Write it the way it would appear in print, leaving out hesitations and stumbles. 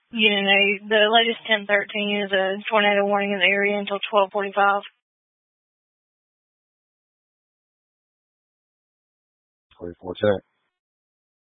The latest 1013 is a tornado warning in the area until 12:45. 2410.